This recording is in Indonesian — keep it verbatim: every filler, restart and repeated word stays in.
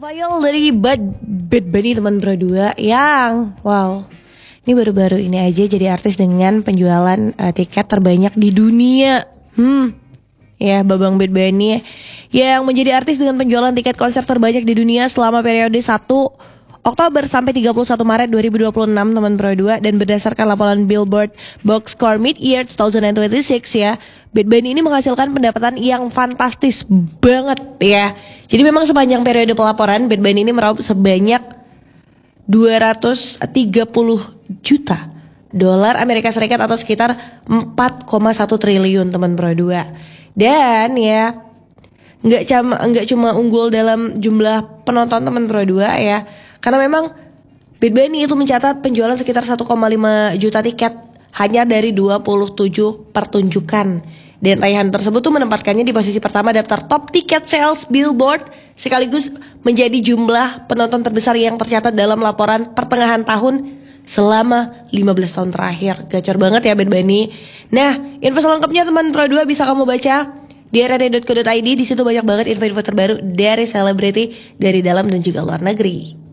Viral dari Bad Bad Bunny teman berdua yang wow, ini baru-baru ini aja jadi artis dengan penjualan uh, tiket terbanyak di dunia. Hmm, ya Babang Bad Bunny yang menjadi artis dengan penjualan tiket konser terbanyak di dunia selama periode satu Oktober sampai tiga puluh satu Maret dua ribu dua puluh enam teman berdua, dan berdasarkan laporan Billboard Box Score Mid-Year dua ribu dua puluh enam ya, Bad Bunny ini menghasilkan pendapatan yang fantastis banget ya. Jadi memang sepanjang periode pelaporan Bad Bunny ini meraup sebanyak dua ratus tiga puluh juta dolar Amerika Serikat atau sekitar empat koma satu triliun teman berdua. Dan ya nggak cuma nggak cuma unggul dalam jumlah penonton teman berdua ya, karena memang Bad Bunny itu mencatat penjualan sekitar satu koma lima juta tiket hanya dari dua puluh tujuh pertunjukan. Dan raihan tersebut tuh menempatkannya di posisi pertama daftar top tiket sales Billboard, sekaligus menjadi jumlah penonton terbesar yang tercatat dalam laporan pertengahan tahun selama lima belas tahun terakhir. Gacor banget ya Bad Bunny. Nah, info selengkapnya teman Pro dua bisa kamu baca di r r d dot co dot i d. Di situ banyak banget info-info terbaru dari selebriti dari dalam dan juga luar negeri.